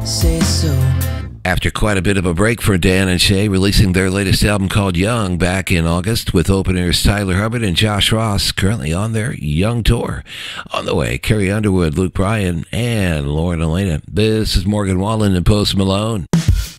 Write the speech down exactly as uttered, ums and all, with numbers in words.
say so. After quite a bit of a break for Dan and Shay, releasing their latest album called Young back in August with openers Tyler Hubbard and Josh Ross, currently on their Young Tour. On the way, Carrie Underwood, Luke Bryan, and Lauren Elena. This is Morgan Wallen and Post Malone.